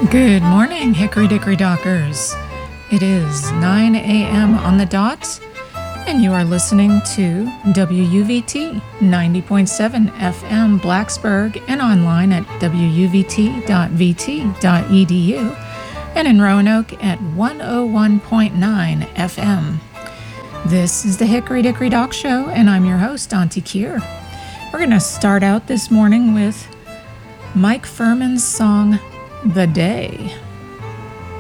Good morning, Hickory Dickory Dockers. It is 9 a.m. on the dot, and you are listening to WUVT 90.7 FM Blacksburg and online at wuvt.vt.edu and in Roanoke at 101.9 FM. This is the Hickory Dickory Dock Show, and I'm your host, Auntie Kier. We're going to start out this morning with Mike Furman's song, The Day.